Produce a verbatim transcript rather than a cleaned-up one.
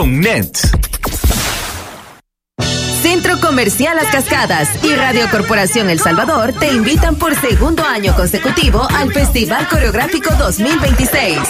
Net. Centro Comercial Las Cascadas y Radio Corporación El Salvador te invitan por segundo año consecutivo al Festival Coreográfico dos mil veintiséis.